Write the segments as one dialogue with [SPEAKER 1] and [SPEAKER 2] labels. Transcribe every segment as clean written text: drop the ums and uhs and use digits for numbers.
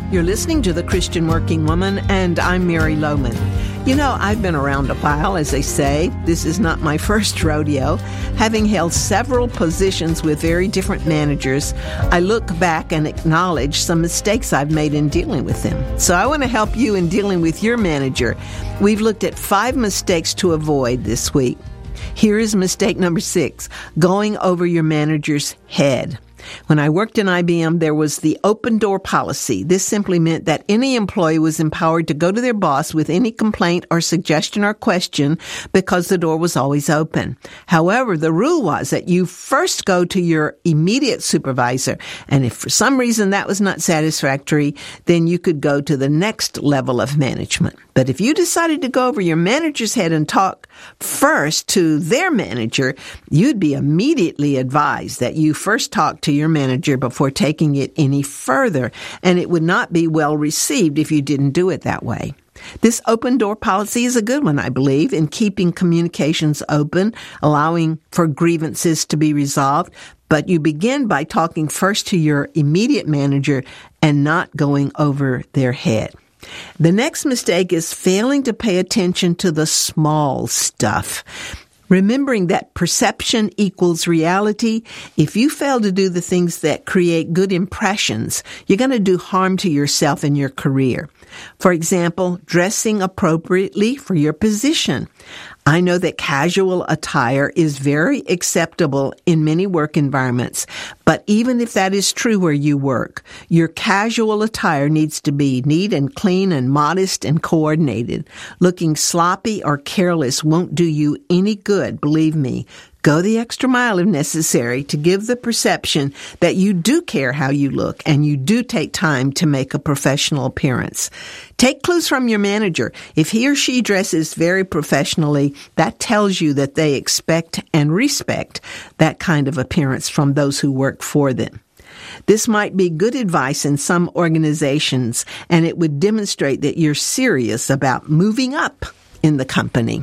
[SPEAKER 1] You're listening to The Christian Working Woman, and I'm Mary Lowman. You know, I've been around a while, as they say. This is not my first rodeo. Having held several positions with very different managers, I look back and acknowledge some mistakes I've made in dealing with them. So I want to help you in dealing with your manager. We've looked at 5 mistakes to avoid this week. Here is mistake number 6, going over your manager's head. When I worked in IBM, there was the open door policy. This simply meant that any employee was empowered to go to their boss with any complaint or suggestion or question because the door was always open. However, the rule was that you first go to your immediate supervisor, and if for some reason that was not satisfactory, then you could go to the next level of management. But if you decided to go over your manager's head and talk first to their manager, you'd be immediately advised that you first talk to your manager before taking it any further, and it would not be well received if you didn't do it that way. This open door policy is a good one, I believe, in keeping communications open, allowing for grievances to be resolved, but you begin by talking first to your immediate manager and not going over their head. The next mistake is failing to pay attention to the small stuff. Remembering that perception equals reality, if you fail to do the things that create good impressions, you're going to do harm to yourself and your career. For example, dressing appropriately for your position. I know that casual attire is very acceptable in many work environments, but even if that is true where you work, your casual attire needs to be neat and clean and modest and coordinated. Looking sloppy or careless won't do you any good, believe me. Go the extra mile if necessary to give the perception that you do care how you look and you do take time to make a professional appearance. Take clues from your manager. If he or she dresses very professionally, that tells you that they expect and respect that kind of appearance from those who work for them. This might be good advice in some organizations, and it would demonstrate that you're serious about moving up in the company.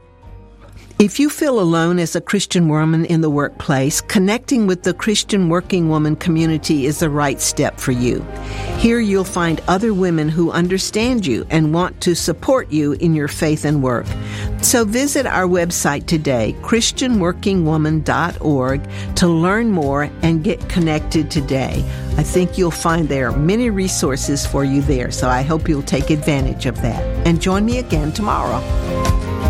[SPEAKER 1] If you feel alone as a Christian woman in the workplace, connecting with the Christian Working Woman community is the right step for you. Here you'll find other women who understand you and want to support you in your faith and work. So visit our website today, christianworkingwoman.org, to learn more and get connected today. I think you'll find there are many resources for you there, so I hope you'll take advantage of that. And join me again tomorrow.